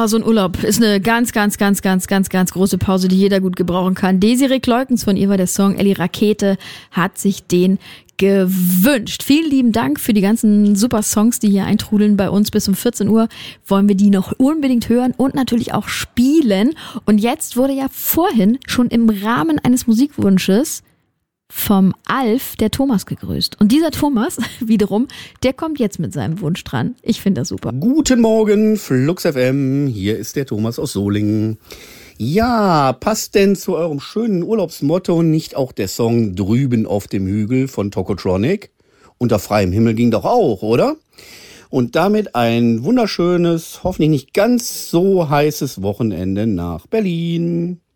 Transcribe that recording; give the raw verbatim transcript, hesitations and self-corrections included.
Oh, so ein Urlaub ist eine ganz, ganz, ganz, ganz, ganz, ganz große Pause, die jeder gut gebrauchen kann. Desiree Kleukens, von ihr war der Song Elli Rakete, hat sich den gewünscht. Vielen lieben Dank für die ganzen super Songs, die hier eintrudeln bei uns. Bis um vierzehn Uhr wollen wir die noch unbedingt hören und natürlich auch spielen. Und jetzt wurde ja vorhin schon im Rahmen eines Musikwunsches vom Alf der Thomas gegrüßt. Und dieser Thomas wiederum, der kommt jetzt mit seinem Wunsch dran. Ich finde das super. Guten Morgen, Flux F M. Hier ist der Thomas aus Solingen. Ja, passt denn zu eurem schönen Urlaubsmotto nicht auch der Song Drüben auf dem Hügel von Tokotronic? Unter freiem Himmel ging doch auch, oder? Und damit ein wunderschönes, hoffentlich nicht ganz so heißes Wochenende nach Berlin.